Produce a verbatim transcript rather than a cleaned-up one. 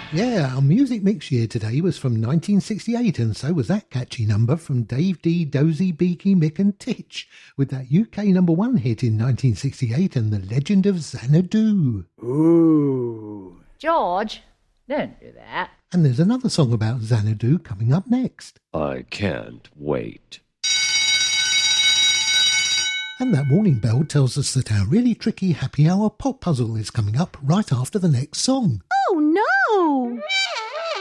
Yeah, our music mix year today was from nineteen sixty-eight, and so was that catchy number from Dave D, Dozy, Beaky, Mick and Titch, with that U K number one hit in nineteen sixty-eight and The Legend of Xanadu. Ooh. George, don't do that. And there's another song about Xanadu coming up next. I can't wait. And that warning bell tells us that our really tricky happy hour pop puzzle is coming up right after the next song. Oh no!